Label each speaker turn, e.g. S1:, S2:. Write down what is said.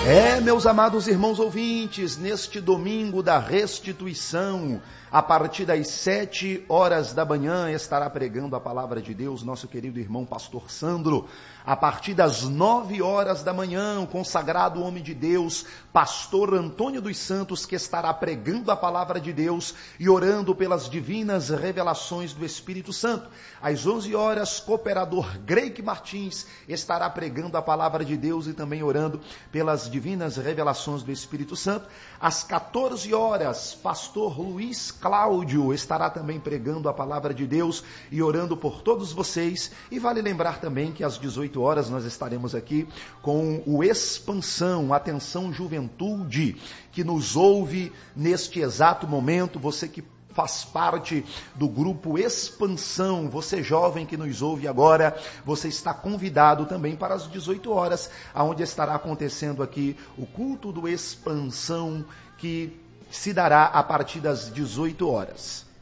S1: Meus amados irmãos ouvintes, neste domingo da restituição, a partir das 7 horas da manhã, estará pregando a palavra de Deus nosso querido irmão pastor Sandro. A partir das 9 horas da manhã, o consagrado homem de Deus, pastor Antônio dos Santos, que estará pregando a palavra de Deus e orando pelas divinas revelações do Espírito Santo. Às 11 horas, cooperador Greik Martins estará pregando a palavra de Deus e também orando pelas divinas revelações do Espírito Santo. Às 14 horas, pastor Luiz Cláudio estará também pregando a palavra de Deus e orando por todos vocês. E vale lembrar também que às 18 horas nós estaremos aqui com o Expansão. Atenção, juventude que nos ouve neste exato momento, você que faz parte do grupo Expansão, você jovem que nos ouve agora, você está convidado também para as 18 horas, onde estará acontecendo aqui o culto do Expansão, que se dará a partir das 18 horas.